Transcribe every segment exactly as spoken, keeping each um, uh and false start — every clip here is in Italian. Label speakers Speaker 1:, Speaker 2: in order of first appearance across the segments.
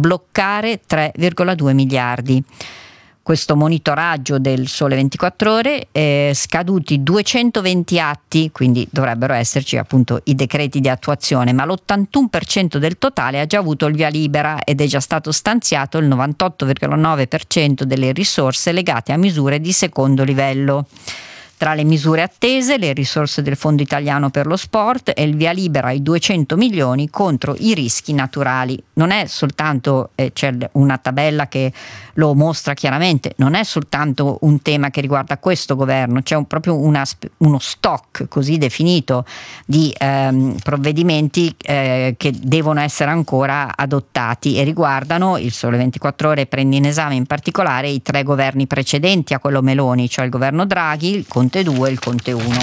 Speaker 1: bloccare tre virgola due miliardi. Questo monitoraggio del Sole ventiquattro Ore, eh, scaduti duecentoventi atti, quindi dovrebbero esserci appunto i decreti di attuazione, ma l'ottantuno per cento del totale ha già avuto il via libera ed è già stato stanziato il novantotto virgola nove per cento delle risorse legate a misure di secondo livello. Tra le misure attese, le risorse del Fondo Italiano per lo Sport e il via libera ai duecento milioni contro i rischi naturali. Non è soltanto, eh, c'è una tabella che lo mostra chiaramente, non è soltanto un tema che riguarda questo governo, c'è un, proprio una, uno stock così definito di ehm, provvedimenti eh, che devono essere ancora adottati e riguardano, il Sole ventiquattro Ore prende in esame in particolare i tre governi precedenti a quello Meloni, cioè il governo Draghi, il Conte due e il Conte uno.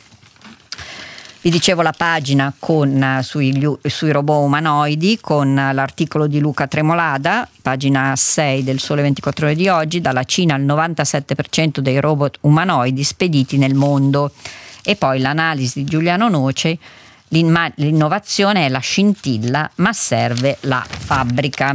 Speaker 1: Vi dicevo la pagina con, sui, sui robot umanoidi con l'articolo di Luca Tremolada, pagina sei del Sole ventiquattro Ore di oggi, dalla Cina il novantasette per cento dei robot umanoidi spediti nel mondo. E poi l'analisi di Giuliano Noce, l'innovazione è la scintilla ma serve la fabbrica.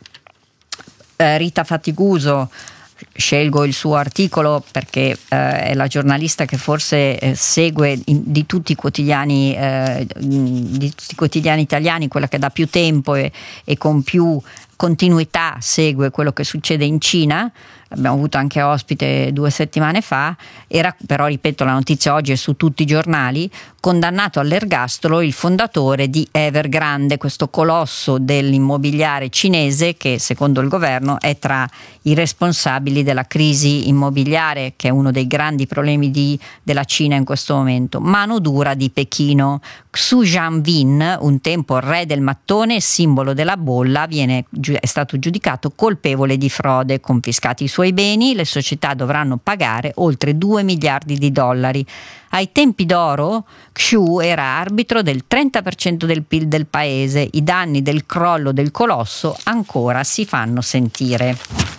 Speaker 1: Eh, Rita Fatiguso, scelgo il suo articolo perché eh, è la giornalista che forse eh, segue in, di tutti i quotidiani eh, di tutti i quotidiani italiani, quella che da più tempo e, e con più continuità segue quello che succede in Cina. Abbiamo avuto anche ospite due settimane fa, era però, ripeto, la notizia oggi è su tutti i giornali, condannato all'ergastolo il fondatore di Evergrande, questo colosso dell'immobiliare cinese che secondo il governo è tra i responsabili della crisi immobiliare, che è uno dei grandi problemi di, della Cina in questo momento. Mano dura di Pechino. Xu Jianbin, un tempo re del mattone, simbolo della bolla, viene, è stato giudicato colpevole di frode, confiscati i suoi beni, le società dovranno pagare oltre due miliardi di dollari. Ai tempi d'oro Xu era arbitro del trenta per cento del P I L del paese, i danni del crollo del colosso ancora si fanno sentire.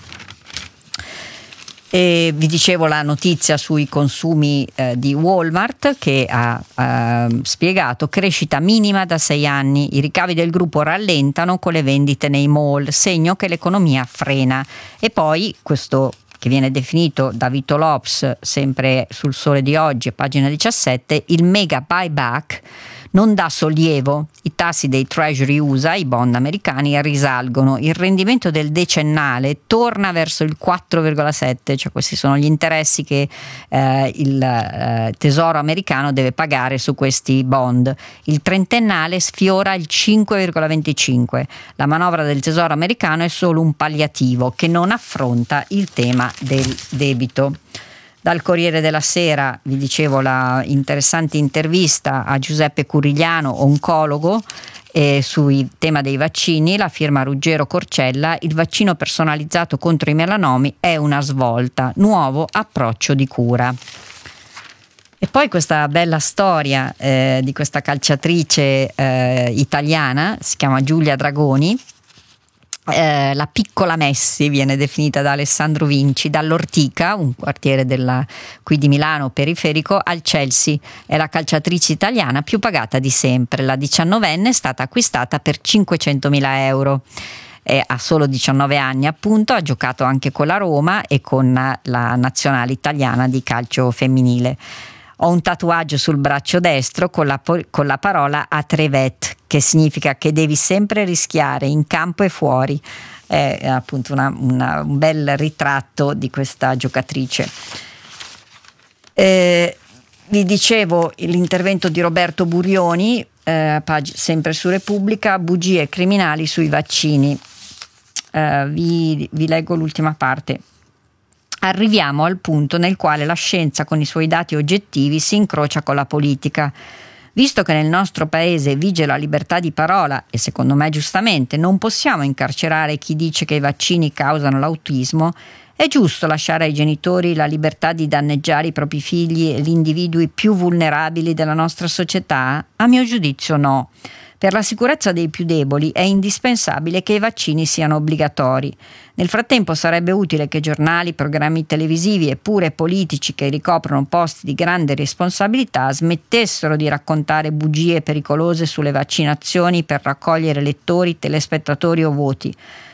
Speaker 1: E vi dicevo la notizia sui consumi eh, di Walmart che ha eh, spiegato crescita minima da sei anni, i ricavi del gruppo rallentano con le vendite nei mall, segno che l'economia frena. E poi questo che viene definito da Vito Lops, sempre sul Sole di oggi, pagina diciassette, il mega buyback non dà sollievo. I tassi dei treasury U S A, i bond americani, risalgono. Il rendimento del decennale torna verso il quattro virgola sette, cioè questi sono gli interessi che eh, il eh, tesoro americano deve pagare su questi bond. Il trentennale sfiora il cinque virgola venticinque. La manovra del tesoro americano è solo un palliativo che non affronta il tema del debito. Dal Corriere della Sera vi dicevo la interessante intervista a Giuseppe Curigliano, oncologo, eh, sul tema dei vaccini, la firma Ruggero Corcella, il vaccino personalizzato contro i melanomi è una svolta, nuovo approccio di cura. E poi questa bella storia eh, di questa calciatrice eh, italiana, si chiama Giulia Dragoni. Eh, la piccola Messi viene definita da Alessandro Vinci, dall'Ortica, un quartiere della, qui di Milano periferico, al Chelsea. È la calciatrice italiana più pagata di sempre. La diciannovenne è stata acquistata per cinquecentomila euro. Eh, ha solo diciannove anni appunto, ha giocato anche con la Roma e con la nazionale italiana di calcio femminile. Ho un tatuaggio sul braccio destro con la, con la parola Atrevet, che significa che devi sempre rischiare in campo e fuori. È appunto una, una, un bel ritratto di questa giocatrice. Eh, vi dicevo l'intervento di Roberto Burioni, eh, pag- sempre su Repubblica, bugie criminali sui vaccini. Eh, vi, vi leggo l'ultima parte. Arriviamo al punto nel quale la scienza con i suoi dati oggettivi si incrocia con la politica. Visto che nel nostro paese vige la libertà di parola, e secondo me giustamente non possiamo incarcerare chi dice che i vaccini causano l'autismo, è giusto lasciare ai genitori la libertà di danneggiare i propri figli e gli individui più vulnerabili della nostra società? A mio giudizio no. Per la sicurezza dei più deboli è indispensabile che i vaccini siano obbligatori. Nel frattempo sarebbe utile che giornali, programmi televisivi e pure politici che ricoprono posti di grande responsabilità smettessero di raccontare bugie pericolose sulle vaccinazioni per raccogliere lettori, telespettatori o voti.